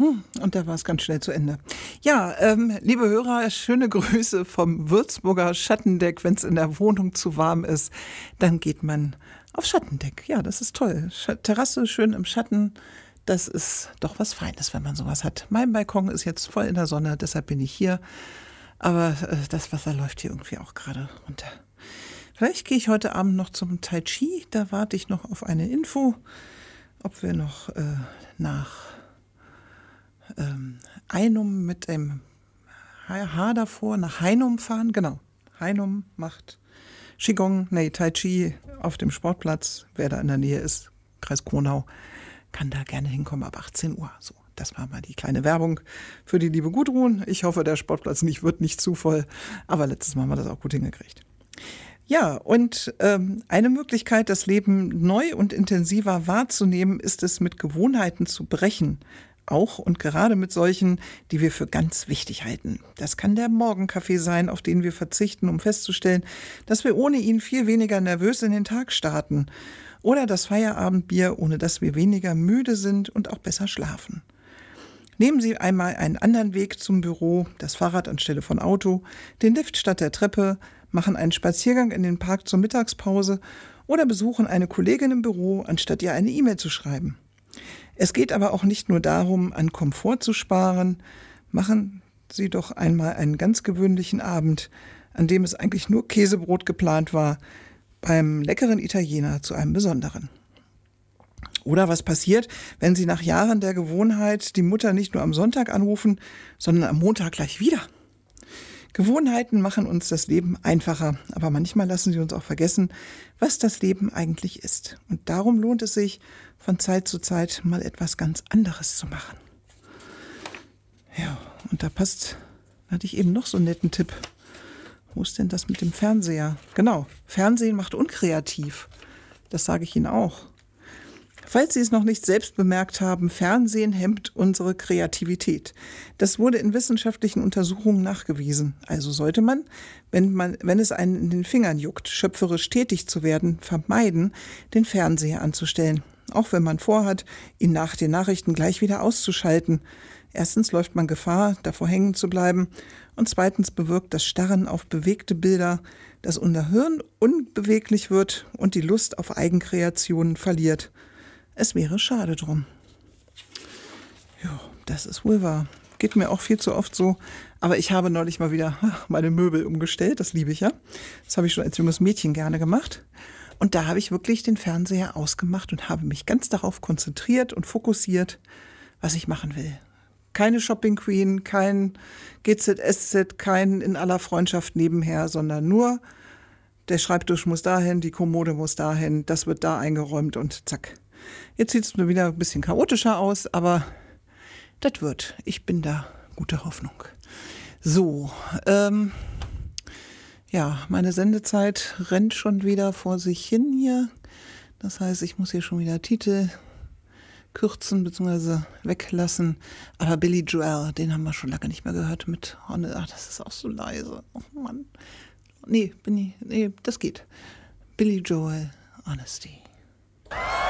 Und da war es ganz schnell zu Ende. Ja, liebe Hörer, schöne Grüße vom Würzburger Schattendeck. Wenn es in der Wohnung zu warm ist, dann geht man auf Schattendeck. Ja, das ist toll. Terrasse schön im Schatten. Das ist doch was Feines, wenn man sowas hat. Mein Balkon ist jetzt voll in der Sonne, deshalb bin ich hier. Aber das Wasser läuft hier irgendwie auch gerade runter. Vielleicht gehe ich heute Abend noch zum Tai Chi. Da warte ich noch auf eine Info, ob wir noch nach Ainum mit dem H davor nach Heinum fahren. Genau, Heinum macht Tai Chi auf dem Sportplatz. Wer da in der Nähe ist, Kreis Kronau, kann da gerne hinkommen ab 18 Uhr. So, das war mal die kleine Werbung für die liebe Gudrun. Ich hoffe, der Sportplatz wird nicht zu voll, aber letztes Mal haben wir das auch gut hingekriegt. Ja, und eine Möglichkeit, das Leben neu und intensiver wahrzunehmen, ist es, mit Gewohnheiten zu brechen. Auch und gerade mit solchen, die wir für ganz wichtig halten. Das kann der Morgenkaffee sein, auf den wir verzichten, um festzustellen, dass wir ohne ihn viel weniger nervös in den Tag starten. Oder das Feierabendbier, ohne dass wir weniger müde sind und auch besser schlafen. Nehmen Sie einmal einen anderen Weg zum Büro, das Fahrrad anstelle von Auto, den Lift statt der Treppe, machen einen Spaziergang in den Park zur Mittagspause oder besuchen eine Kollegin im Büro, anstatt ihr eine E-Mail zu schreiben. Es geht aber auch nicht nur darum, an Komfort zu sparen. Machen Sie doch einmal einen ganz gewöhnlichen Abend, an dem es eigentlich nur Käsebrot geplant war, beim leckeren Italiener zu einem besonderen. Oder was passiert, wenn Sie nach Jahren der Gewohnheit die Mutter nicht nur am Sonntag anrufen, sondern am Montag gleich wieder? Gewohnheiten machen uns das Leben einfacher, aber manchmal lassen sie uns auch vergessen, was das Leben eigentlich ist. Und darum lohnt es sich, von Zeit zu Zeit mal etwas ganz anderes zu machen. Ja, und da hatte ich eben noch so einen netten Tipp. Wo ist denn das mit dem Fernseher? Genau, Fernsehen macht unkreativ. Das sage ich Ihnen auch. Falls Sie es noch nicht selbst bemerkt haben, Fernsehen hemmt unsere Kreativität. Das wurde in wissenschaftlichen Untersuchungen nachgewiesen. Also sollte man, wenn es einen in den Fingern juckt, schöpferisch tätig zu werden, vermeiden, den Fernseher anzustellen. Auch wenn man vorhat, ihn nach den Nachrichten gleich wieder auszuschalten. Erstens läuft man Gefahr, davor hängen zu bleiben. Und zweitens bewirkt das Starren auf bewegte Bilder, dass unser Hirn unbeweglich wird und die Lust auf Eigenkreationen verliert. Es wäre schade drum. Ja, das ist wohl wahr. Geht mir auch viel zu oft so. Aber ich habe neulich mal wieder meine Möbel umgestellt. Das liebe ich ja. Das habe ich schon als junges Mädchen gerne gemacht. Und da habe ich wirklich den Fernseher ausgemacht und habe mich ganz darauf konzentriert und fokussiert, was ich machen will. Keine Shopping Queen, kein GZSZ, kein in aller Freundschaft nebenher, sondern nur der Schreibtisch muss dahin, die Kommode muss dahin, das wird da eingeräumt und zack. Jetzt sieht es nur wieder ein bisschen chaotischer aus, aber das wird. Ich bin da guter Hoffnung. So, ja, meine Sendezeit rennt schon wieder vor sich hin hier. Das heißt, ich muss hier schon wieder Titel kürzen bzw. weglassen. Aber Billy Joel, den haben wir schon lange nicht mehr gehört mit Honest. Ach, das ist auch so leise. Oh Mann. Nee, das geht. Billy Joel, Honesty.